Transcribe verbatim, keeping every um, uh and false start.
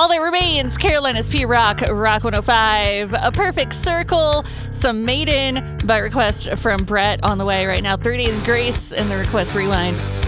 All that remains, Carolina's P Rock, Rock one oh five, A Perfect Circle, some Maiden by request from Brett on the way right now. thirty Days Grace and the request rewind.